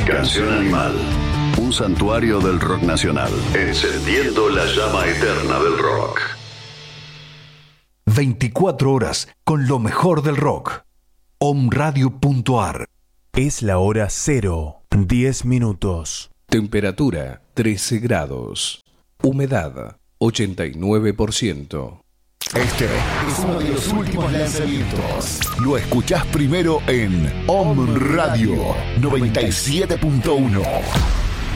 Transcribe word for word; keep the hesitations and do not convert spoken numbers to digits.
Canción Animal. Un santuario del rock nacional. Encendiendo la llama eterna del rock. veinticuatro horas con lo mejor del rock. Omradio punto ar. Es la hora cero, diez minutos. Temperatura trece grados. Humedad ochenta y nueve por ciento. Este es uno de los últimos lanzamientos. Lo escuchás primero en Om Radio noventa y siete punto uno.